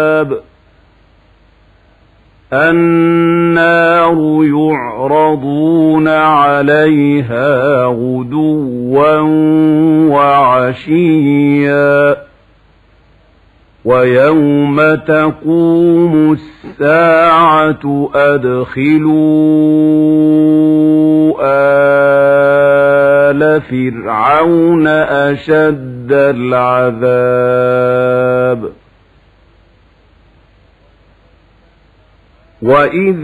النار يعرضون عليها غدوا وعشيا ويوم تقوم الساعة أدخلوا آل فرعون أشد العذاب. وإذ